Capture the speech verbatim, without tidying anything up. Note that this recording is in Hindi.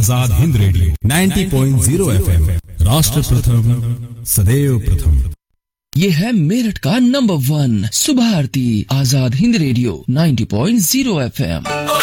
आजाद हिंद रेडियो नब्बे पॉइंट शून्य एफएम, राष्ट्र प्रथम सदैव प्रथम। ये है मेरठ का नंबर वन सुबह आरती, आजाद हिंद रेडियो नब्बे पॉइंट शून्य एफएम।